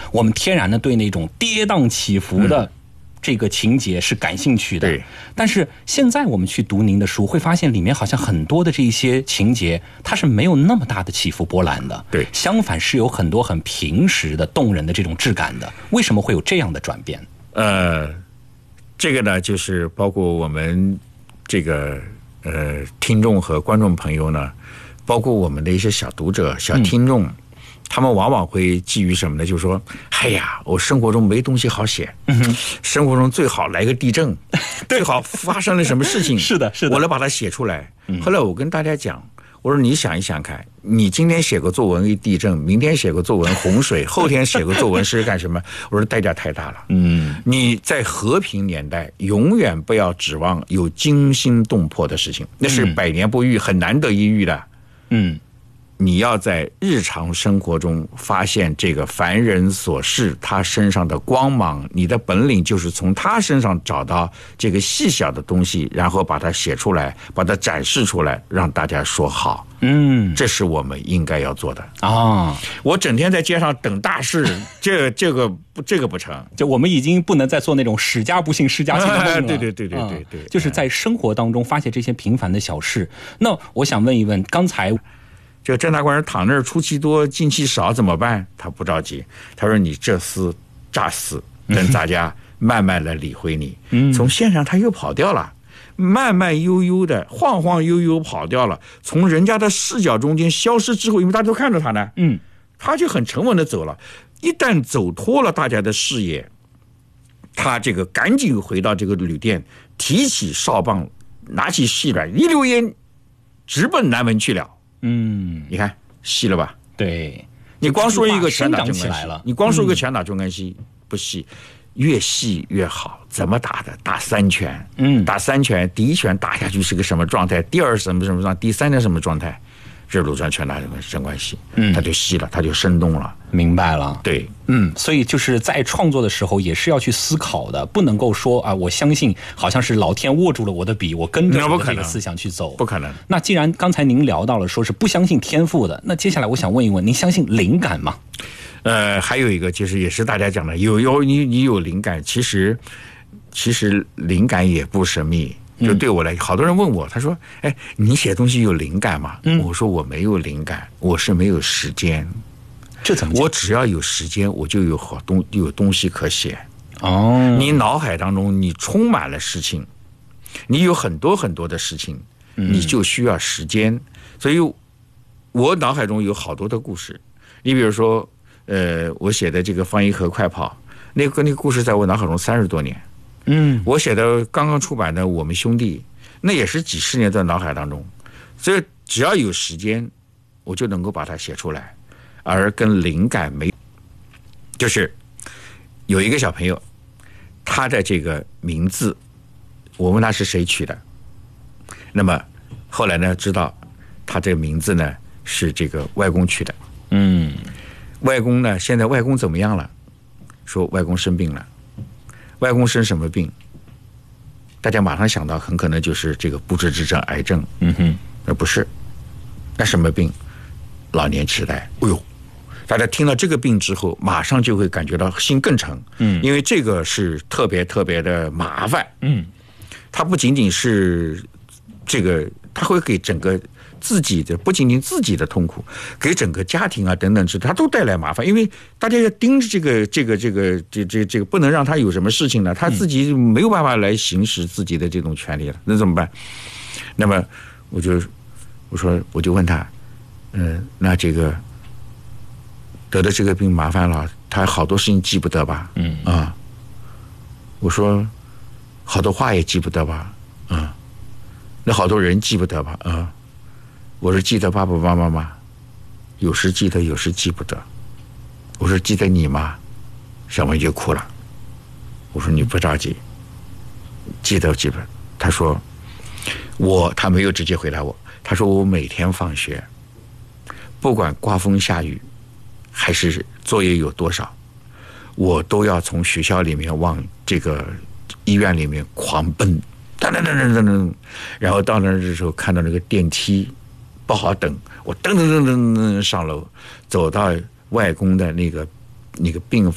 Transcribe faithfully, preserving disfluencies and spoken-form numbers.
我们天然的对那种跌宕起伏的这个情节是感兴趣的。 对， 但是现在我们去读您的书，会发现里面好像很多的这些情节，它是没有那么大的起伏波澜的。 对， 相反是有很多很平实的、动人的这种质感的。为什么会有这样的转变？ 呃，这个呢，就是包括我们这个呃听众和观众朋友呢，包括我们的一些小读者、小听众。嗯，他们往往会基于什么呢？就是说，哎呀，我生活中没东西好写，嗯、生活中最好来个地震，最好发生了什么事情， 是的，是的， 我来把它写出来。嗯、后来我跟大家讲，我说你想一想看，你今天写个作文一地震，明天写个作文洪水，后天写个作文是干什么？我说代价太大了。嗯，你在和平年代永远不要指望有惊心动魄的事情，那是百年不遇，很难得一遇的。嗯。你要在日常生活中发现这个凡人所事他身上的光芒，你的本领就是从他身上找到这个细小的东西，然后把它写出来，把它展示出来，让大家说好。嗯，这是我们应该要做的啊！我整天在街上等大事，这这个这个不成。 就我们已经不能再做那种史家不幸史家幸的梦了。 哎、对对对对对对、 嗯，就是在生活当中发现这些平凡的小事。那我想问一问，刚才。 这个侦查官人躺那儿出气多进气少怎么办？他不着急，他说你这厮诈死，等大家慢慢来理会你。嗯，从线上他又跑掉了，慢慢悠悠的晃晃悠悠跑掉了，从人家的视角中间消失之后，因为大家都看着他呢，嗯，他就很沉稳的走了。一旦走脱了大家的视野，他这个赶紧回到这个旅店，提起哨棒，拿起细软，一溜烟直奔南门去了。嗯，你看细了吧？ 对， 你光说一个拳打中关西，你光说一个拳打中关西、嗯、不细，越细越好。怎么打的？打三拳，嗯，打三拳，第一拳打下去是个什么状态？第二什么什么状态？第三的什么状态？这鲁川拳打真关系，嗯，它就细了，它就生动了。 明白了， 对， 嗯，所以就是在创作的时候也是要去思考的，不能够说啊，我相信好像是老天握住了我的笔，我跟着我的这个思想去走， 不可能。 那既然刚才您聊到了说是不相信天赋的，那接下来我想问一问，您相信灵感吗？ 呃，还有一个就是也是大家讲的，有有你你有灵感，其实其实灵感也不神秘。就对我来，好多人问我，他说：“哎，你写东西有灵感吗？”嗯、我说：“我没有灵感，我是没有时间。 这怎么讲？ 我只要有时间，我就有好东有东西可写。哦，你脑海当中你充满了事情，你有很多很多的事情，你就需要时间。嗯、所以，我脑海中有好多的故事。你比如说，呃，我写的这个《方一河快跑》，那个那个故事在我脑海中三十多年。”嗯，我写的刚刚出版的《我们兄弟》，那也是几十年在脑海当中，所以只要有时间，我就能够把它写出来，而跟灵感没，就是有一个小朋友，他的这个名字，我问他是谁取的，那么后来呢，知道他这个名字呢是这个外公取的，嗯，外公呢，现在外公怎么样了？说外公生病了。外公生什么病？大家马上想到，很可能就是这个不治之症——癌症。嗯哼，那不是，那什么病？老年痴呆。哎呦，大家听到这个病之后，马上就会感觉到心更沉。嗯，因为这个是特别特别的麻烦。嗯，它不仅仅是这个，它会给整个自己的，不仅仅自己的痛苦，给整个家庭啊等等之，它都带来麻烦。因为大家要盯着这个这个这个这这这个，不能让他有什么事情呢，他自己没有办法来行使自己的这种权利了，那怎么办？那么我就我说我就问他，嗯、呃，那这个得了这个病麻烦了，他好多事情记不得吧？嗯啊，我说好多话也记不得吧？啊，那好多人记不得吧？啊。我说记得爸爸妈妈吗？有时记得，有时记不得。我说记得你吗？小妹就哭了。我说你不着急，记得记得。他说我，他没有直接回答我。他说我每天放学，不管刮风下雨，还是作业有多少，我都要从学校里面往这个医院里面狂奔，噔噔噔噔噔噔，然后到那儿的时候看到那个电梯。不好等，我噔噔噔噔噔上楼，走到外公的那个那个病